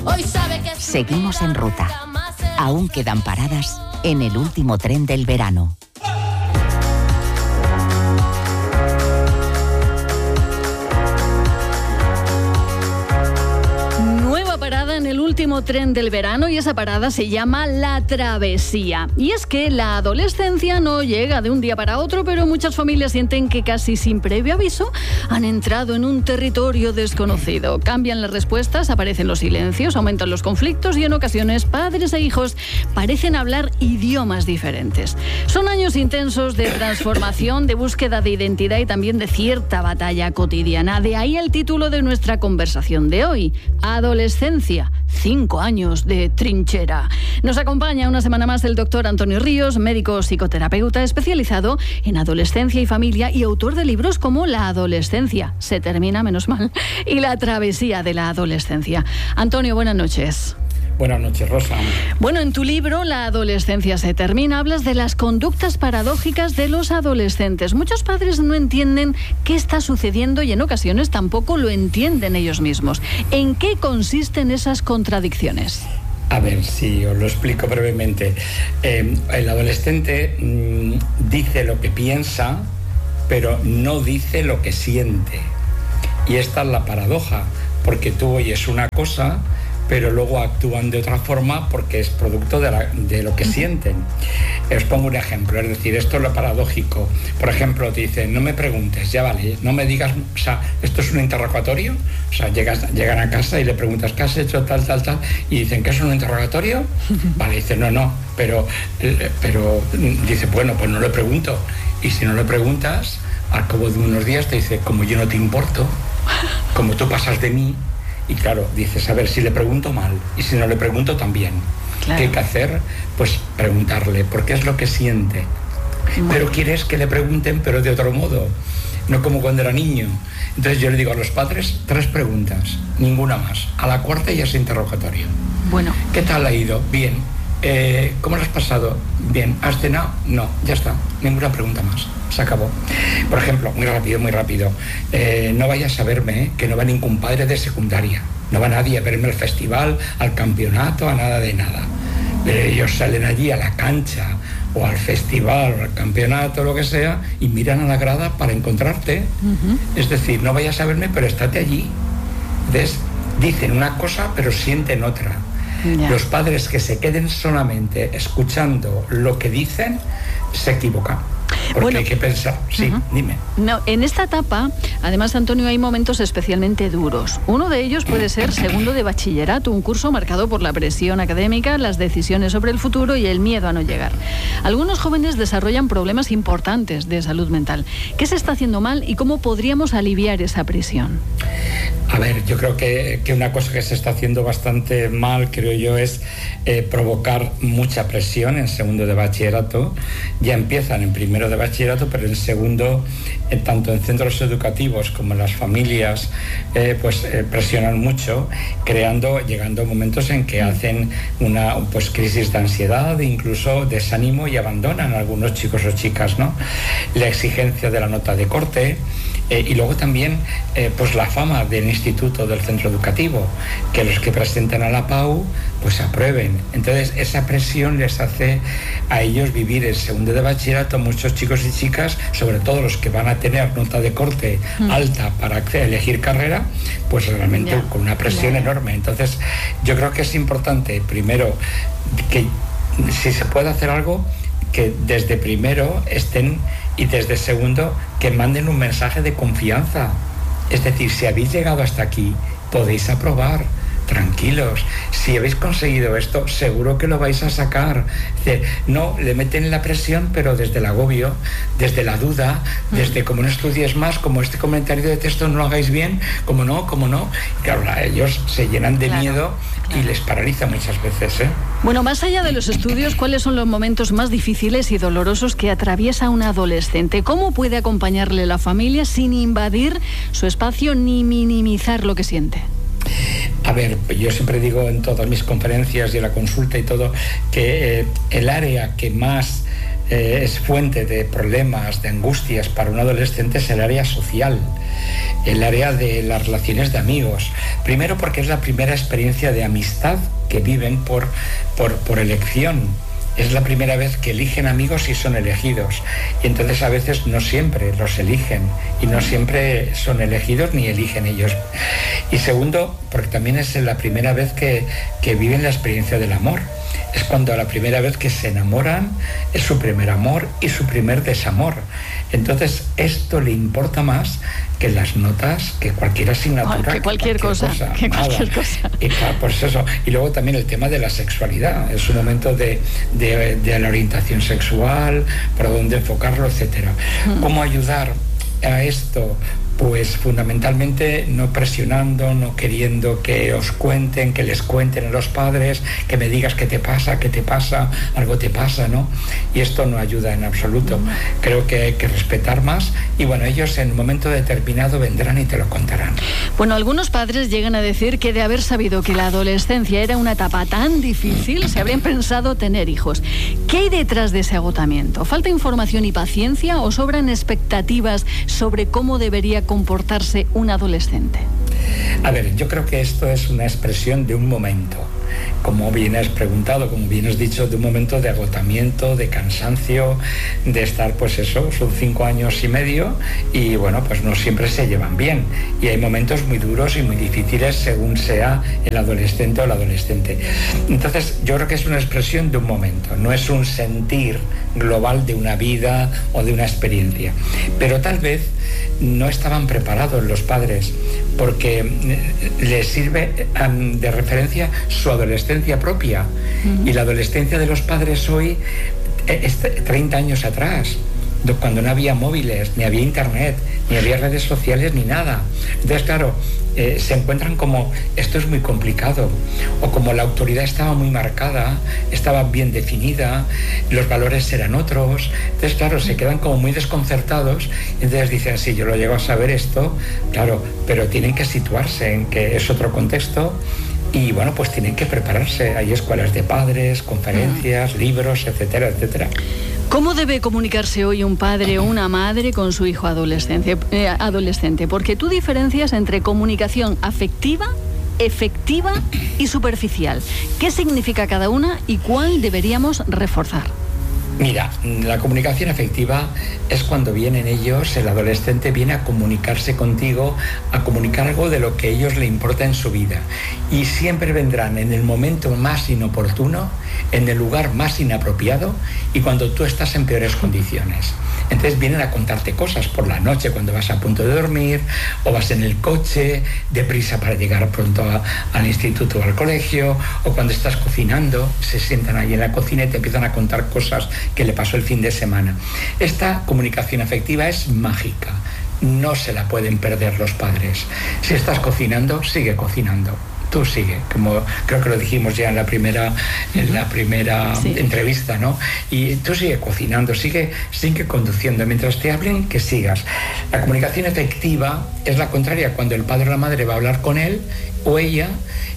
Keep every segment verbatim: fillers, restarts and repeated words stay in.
Hoy sabe que seguimos en ruta. Aún quedan paradas en el último tren del verano. Parada en el último tren del verano, y esa parada se llama La Travesía. Y es que la adolescencia no llega de un día para otro, pero muchas familias sienten que casi sin previo aviso han entrado en un territorio desconocido. Cambian las respuestas, aparecen los silencios, aumentan los conflictos y en ocasiones padres e hijos parecen hablar idiomas diferentes. Son años intensos de transformación, de búsqueda de identidad y también de cierta batalla cotidiana. De ahí el título de nuestra conversación de hoy: Adolescencia. Cinco años de trinchera. Nos acompaña una semana más el doctor Antonio Ríos, médico psicoterapeuta especializado en adolescencia y familia y autor de libros como La adolescencia se termina, menos mal, y La travesía de la adolescencia. Antonio, buenas noches. Buenas noches, Rosa. Bueno, en tu libro, La adolescencia se termina, hablas de las conductas paradójicas de los adolescentes. Muchos padres no entienden qué está sucediendo y en ocasiones tampoco lo entienden ellos mismos. ¿En qué consisten esas contradicciones? A ver, si os lo explico brevemente. Eh, el adolescente mmm, dice lo que piensa, pero no dice lo que siente. Y esta es la paradoja, porque tú oyes una cosa, pero luego actúan de otra forma porque es producto de, la, de lo que sienten. Os pongo un ejemplo, es decir, esto es lo paradójico. Por ejemplo, te dicen, no me preguntes, ya vale, no me digas, o sea, esto es un interrogatorio, o sea, llegas, llegan a casa y le preguntas, ¿qué has hecho, tal, tal, tal? Y dicen, ¿qué es un interrogatorio? Vale, dice, no, no, pero, pero dice, bueno, pues no le pregunto. Y si no le preguntas, al cabo de unos días te dice, como yo no te importo, como tú pasas de mí. Y claro, dices, a ver, si le pregunto mal, y si no le pregunto también. Claro. ¿Qué hay que hacer? Pues preguntarle, porque es lo que siente. Bueno. Pero quieres que le pregunten, pero de otro modo, no como cuando era niño. Entonces yo le digo a los padres, tres preguntas, ninguna más. A la cuarta ya es interrogatorio. Bueno. ¿Qué tal ha ido? Bien. Eh, ¿Cómo lo has pasado? Bien. ¿Has cenado? No, ya está. Ninguna pregunta más. Se acabó. Por ejemplo, muy rápido, muy rápido. Eh, no vayas a verme, ¿eh? Que no va ningún padre de secundaria. No va nadie a verme al festival, al campeonato, a nada de nada. Pero ellos salen allí a la cancha o al festival o al campeonato, lo que sea, y miran a la grada para encontrarte. Uh-huh. Es decir, no vayas a verme, pero estate allí. Entonces, dicen una cosa, pero sienten otra. Yeah. Los padres que se queden solamente escuchando lo que dicen, se equivocan. Porque bueno, hay que pensar, sí, uh-huh. dime. No, en esta etapa, además, Antonio, hay momentos especialmente duros. Uno de ellos puede ser segundo de bachillerato, un curso marcado por la presión académica, las decisiones sobre el futuro y el miedo a no llegar. Algunos jóvenes desarrollan problemas importantes de salud mental. ¿Qué se está haciendo mal y cómo podríamos aliviar esa presión? A ver, yo creo que, que una cosa que se está haciendo bastante mal, creo yo, es eh, provocar mucha presión en segundo de bachillerato. Ya empiezan en primero de bachillerato, pero en segundo, eh, tanto en centros educativos como en las familias, eh, pues eh, presionan mucho, creando, llegando a momentos en que hacen una pues crisis de ansiedad, incluso desánimo, y abandonan a algunos chicos o chicas, ¿no? La exigencia de la nota de corte. Eh, y luego también eh, pues la fama del instituto, del centro educativo, que los que presentan a la P A U pues aprueben. Entonces esa presión les hace a ellos vivir el segundo de bachillerato, muchos chicos y chicas, sobre todo los que van a tener nota de corte mm. alta para elegir carrera, pues realmente yeah. con una presión yeah. enorme. Entonces yo creo que es importante, primero, que si se puede hacer algo, que desde primero estén, y desde segundo que manden un mensaje de confianza. Es decir, si habéis llegado hasta aquí, podéis aprobar, tranquilos. Si habéis conseguido esto, seguro que lo vais a sacar. Es decir, no, le meten la presión, pero desde el agobio, desde la duda, desde como no estudies más, como este comentario de texto no lo hagáis bien, como no, como no. Y claro, ellos se llenan de claro, miedo claro. y les paraliza muchas veces, ¿eh? Bueno, más allá de los estudios, ¿cuáles son los momentos más difíciles y dolorosos que atraviesa un adolescente? ¿Cómo puede acompañarle la familia sin invadir su espacio ni minimizar lo que siente? A ver, yo siempre digo en todas mis conferencias y en la consulta y todo, que eh, el área que más eh, es fuente de problemas, de angustias para un adolescente es el área social, el área de las relaciones de amigos. Primero porque es la primera experiencia de amistad que viven por, por, por elección. Es la primera vez que eligen amigos y son elegidos. Y entonces a veces no siempre los eligen y no siempre son elegidos ni eligen ellos. Y segundo, porque también es la primera vez que, que viven la experiencia del amor. Es cuando la primera vez que se enamoran es su primer amor y su primer desamor. Entonces esto le importa más que las notas, que cualquier asignatura, oh, que cualquier, que cualquier cosa, cosa que cualquier cosa. Y, claro, pues eso. Y luego también el tema de la sexualidad, es un momento de, de, de la orientación sexual, para dónde enfocarlo, etcétera. Mm. ¿Cómo ayudar a esto? Pues fundamentalmente no presionando, no queriendo que os cuenten, que les cuenten a los padres, que me digas qué te pasa, qué te pasa, algo te pasa, ¿no? Y esto no ayuda en absoluto. Creo que hay que respetar más y bueno, ellos en un momento determinado vendrán y te lo contarán. Bueno, algunos padres llegan a decir que de haber sabido que la adolescencia era una etapa tan difícil, se habrían pensado tener hijos. ¿Qué hay detrás de ese agotamiento? ¿Falta información y paciencia o sobran expectativas sobre cómo debería comportarse un adolescente? A ver, yo creo que esto es una expresión de un momento, como bien has preguntado, como bien has dicho, de un momento de agotamiento, de cansancio, de estar, pues eso, son cinco años y medio y bueno, pues no siempre se llevan bien y hay momentos muy duros y muy difíciles según sea el adolescente o la adolescente. Entonces yo creo que es una expresión de un momento, no es un sentir global de una vida o de una experiencia, pero tal vez no estaban preparados los padres porque les sirve um, de referencia su adolescencia propia. Uh-huh. Y la adolescencia de los padres hoy es treinta años atrás, cuando no había móviles, ni había internet, ni había redes sociales, ni nada. Entonces, claro, eh, se encuentran como, esto es muy complicado, o como la autoridad estaba muy marcada, estaba bien definida, los valores eran otros. Entonces, claro, se quedan como muy desconcertados, y entonces dicen, sí, yo lo llego a saber esto, claro, pero tienen que situarse en que es otro contexto. Y bueno, pues tienen que prepararse. Hay escuelas de padres, conferencias, libros, etcétera, etcétera. ¿Cómo debe comunicarse hoy un padre o una madre con su hijo adolescente? Eh, adolescente? Porque tú diferencias entre comunicación afectiva, efectiva y superficial. ¿Qué significa cada una y cuál deberíamos reforzar? Mira, la comunicación afectiva es cuando vienen ellos, el adolescente viene a comunicarse contigo, a comunicar algo de lo que a ellos le importa en su vida. Y siempre vendrán en el momento más inoportuno, en el lugar más inapropiado y cuando tú estás en peores condiciones. Entonces vienen a contarte cosas por la noche cuando vas a punto de dormir o vas en el coche, deprisa para llegar pronto a, al instituto o al colegio, o cuando estás cocinando, se sientan ahí en la cocina y te empiezan a contar cosas que le pasó el fin de semana. Esta comunicación afectiva es mágica, no se la pueden perder los padres. Si estás cocinando, sigue cocinando. Tú sigue, como creo que lo dijimos ya en la primera, en la primera sí. entrevista, ¿no? Y tú sigue cocinando, sigue, sigue conduciendo. Mientras te hablen, que sigas. La comunicación efectiva es la contraria, cuando el padre o la madre va a hablar con él o ella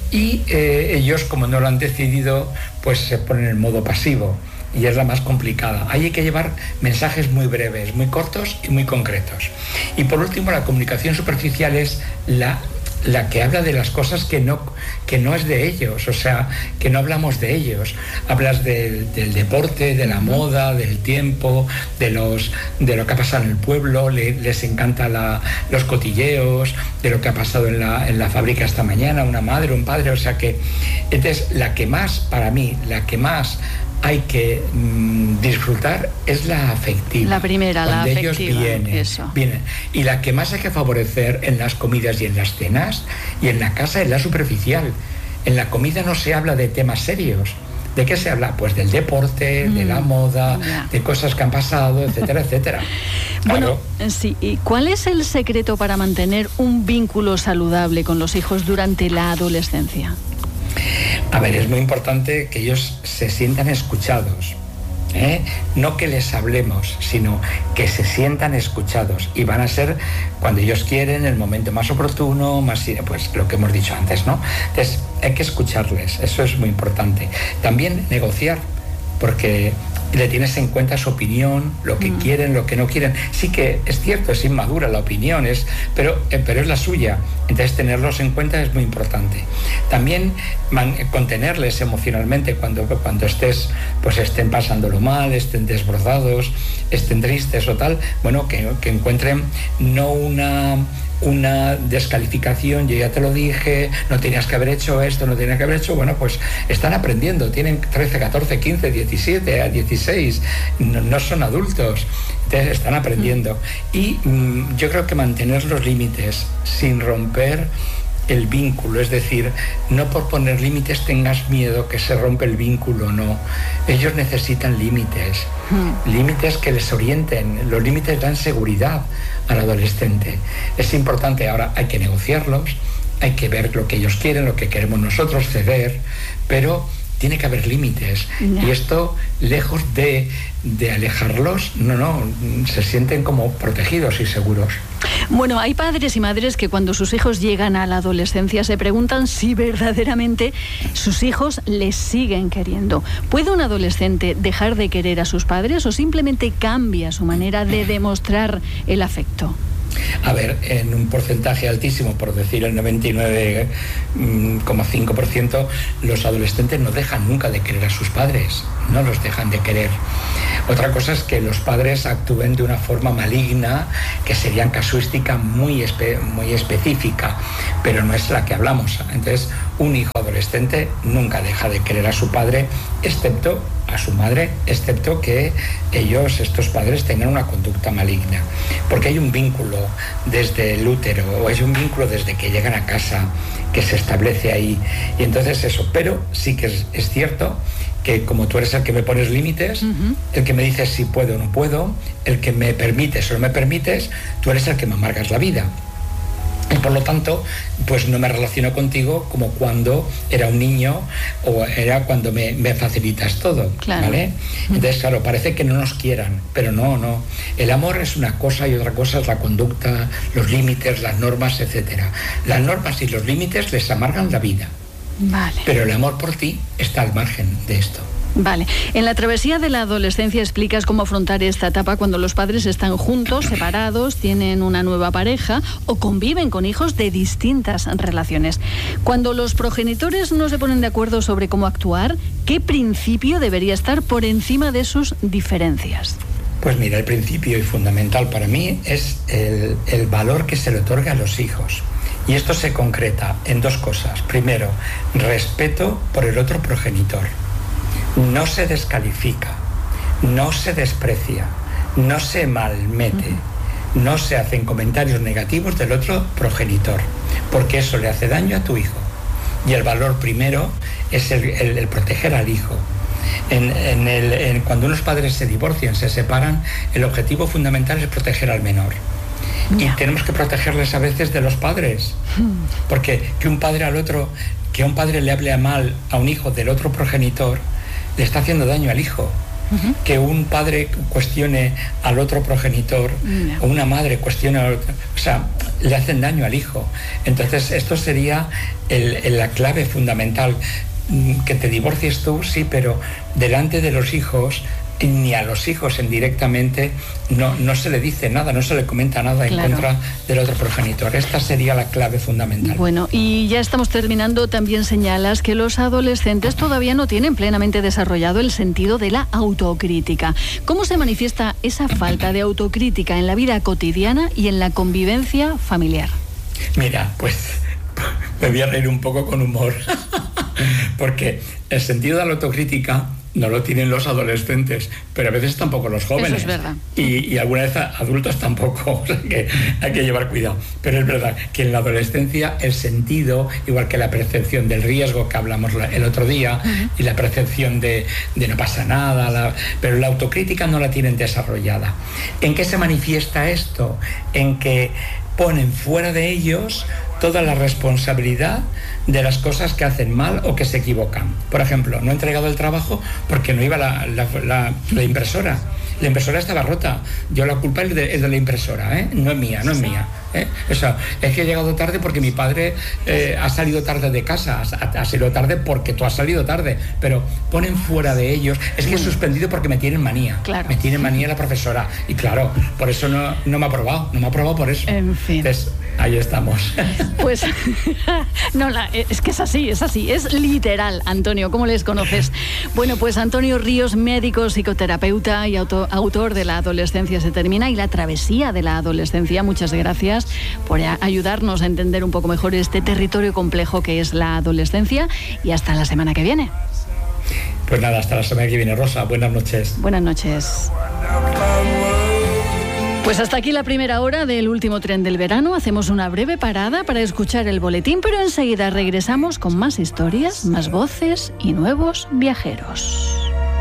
y eh, ellos, como no lo han decidido, pues se ponen en modo pasivo. Y es la más complicada. Ahí hay que llevar mensajes muy breves, muy cortos y muy concretos. Y por último, la comunicación superficial es la la que habla de las cosas que no, que no es de ellos, o sea, que no hablamos de ellos. Hablas del, del deporte, de la moda, del tiempo, de los de lo que ha pasado en el pueblo, le, les encanta la, los cotilleos, de lo que ha pasado en la, en la fábrica esta mañana, una madre, un padre, o sea que, entonces, la que más, para mí, la que más hay que mmm, disfrutar es la afectiva. La primera, cuando la afectiva. Ellos vienen, eso. vienen. Y la que más hay que favorecer en las comidas y en las cenas y en la casa es la superficial. En la comida no se habla de temas serios. ¿De qué se habla? Pues del deporte, mm, de la moda, yeah. de cosas que han pasado, etcétera, etcétera. Bueno, claro. Sí. ¿Y cuál es el secreto para mantener un vínculo saludable con los hijos durante la adolescencia? A ver, es muy importante que ellos se sientan escuchados, ¿eh? No que les hablemos, sino que se sientan escuchados y van a ser cuando ellos quieren, el momento más oportuno, más, pues lo que hemos dicho antes, ¿no? Entonces hay que escucharles, eso es muy importante. También negociar, porque le tienes en cuenta su opinión, lo que mm. quieren, lo que no quieren. Sí que es cierto, es inmadura la opinión, es, pero, eh, pero es la suya. Entonces tenerlos en cuenta es muy importante. También man, contenerles emocionalmente cuando, cuando estés, pues estén pasándolo mal, estén desbordados, estén tristes o tal. Bueno, que, que encuentren no una... una descalificación, yo ya te lo dije, no tenías que haber hecho esto, no tenías que haber hecho, bueno, pues están aprendiendo, tienen trece, catorce, quince, diecisiete, dieciséis, no, no son adultos, entonces están aprendiendo. Y mmm, yo creo que mantener los límites sin romper el vínculo, es decir, no por poner límites tengas miedo que se rompe el vínculo, no. Ellos necesitan límites, hmm. límites que les orienten. Los límites dan seguridad al adolescente. Es importante, ahora hay que negociarlos, hay que ver lo que ellos quieren, lo que queremos nosotros, ceder, pero tiene que haber límites. No. Y esto, lejos de, de alejarlos, no, no, se sienten como protegidos y seguros. Bueno, hay padres y madres que cuando sus hijos llegan a la adolescencia se preguntan si verdaderamente sus hijos les siguen queriendo. ¿Puede un adolescente dejar de querer a sus padres o simplemente cambia su manera de demostrar el afecto? A ver, en un porcentaje altísimo, por decir el noventa y nueve coma cinco por ciento, los adolescentes no dejan nunca de querer a sus padres, no los dejan de querer. Otra cosa es que los padres actúen de una forma maligna, que sería casuística muy, espe- muy específica, pero no es la que hablamos. Entonces, un hijo adolescente nunca deja de querer a su padre, excepto a su madre, excepto que ellos, estos padres, tengan una conducta maligna. Porque hay un vínculo desde el útero, o hay un vínculo desde que llegan a casa, que se establece ahí. Y entonces eso, pero sí que es, es cierto que como tú eres el que me pones límites, uh-huh. el que me dices si puedo o no puedo, el que me permites o no me permites, tú eres el que me amargas la vida. Y por lo tanto, pues no me relaciono contigo como cuando era un niño o era cuando me, me facilitas todo, claro. ¿Vale? Entonces, claro, parece que no nos quieran, pero no, no. El amor es una cosa y otra cosa es la conducta, los límites, las normas, etcétera. Las normas y los límites les amargan la vida. Vale. Pero el amor por ti está al margen de esto. Vale. En la travesía de la adolescencia explicas cómo afrontar esta etapa cuando los padres están juntos, separados, tienen una nueva pareja o conviven con hijos de distintas relaciones. Cuando los progenitores no se ponen de acuerdo sobre cómo actuar, ¿qué principio debería estar por encima de sus diferencias? Pues mira, el principio y fundamental para mí es el, el valor que se le otorga a los hijos. Y esto se concreta en dos cosas. Primero, respeto por el otro progenitor. No se descalifica, no se desprecia, no se malmete, uh-huh. no se hacen comentarios negativos del otro progenitor, porque eso le hace daño a tu hijo. Y el valor primero es el, el, el proteger al hijo. En, en el, en, cuando unos padres se divorcian, se separan, el objetivo fundamental es proteger al menor. Yeah. Y tenemos que protegerles a veces de los padres, porque que un padre al otro, que un padre le hable mal a un hijo del otro progenitor, le está haciendo daño al hijo. Uh-huh. Que un padre cuestione al otro progenitor, no. o una madre cuestione al otro, o sea, le hacen daño al hijo. Entonces, esto sería el, el, la clave fundamental. Que te divorcies tú, sí, pero delante de los hijos, ni a los hijos indirectamente, no, no se le dice nada, no se le comenta nada en claro. contra del otro progenitor. Esta sería la clave fundamental. Bueno, y ya estamos terminando. También señalas que los adolescentes todavía no tienen plenamente desarrollado el sentido de la autocrítica. ¿Cómo se manifiesta esa falta de autocrítica en la vida cotidiana y en la convivencia familiar? Mira, pues me voy a reír un poco con humor, porque el sentido de la autocrítica no lo tienen los adolescentes, pero a veces tampoco los jóvenes. Eso es verdad. Y, y alguna vez adultos tampoco, o sea que hay que llevar cuidado. Pero es verdad que en la adolescencia el sentido, igual que la percepción del riesgo que hablamos el otro día, uh-huh. y la percepción de, de no pasa nada, la, pero la autocrítica no la tienen desarrollada. ¿En qué se manifiesta esto? En que ponen fuera de ellos toda la responsabilidad de las cosas que hacen mal o que se equivocan. Por ejemplo, no he entregado el trabajo porque no iba la, la, la, la impresora. La impresora estaba rota. Yo la culpa es de, es de la impresora, ¿eh? No es mía, no es mía. ¿eh? O sea, es que he llegado tarde porque mi padre eh, ha salido tarde de casa, ha, ha salido tarde porque tú has salido tarde, pero ponen fuera de ellos, es que he suspendido porque me tienen manía, claro. me tienen manía la profesora, y claro, por eso no, no me ha aprobado, no me ha aprobado por eso. En fin. Entonces, ahí estamos. Pues, no, la, es que es así, es así, es literal, Antonio, ¿cómo les conoces? Bueno, pues Antonio Ríos, médico, psicoterapeuta y auto, autor de La adolescencia se termina y La travesía de la adolescencia. Muchas gracias por ayudarnos a entender un poco mejor este territorio complejo que es la adolescencia, y hasta la semana que viene. Pues nada, hasta la semana que viene, Rosa. Buenas noches. Buenas noches. Pues hasta aquí la primera hora del último tren del verano. Hacemos una breve parada para escuchar el boletín, pero enseguida regresamos con más historias, más voces y nuevos viajeros.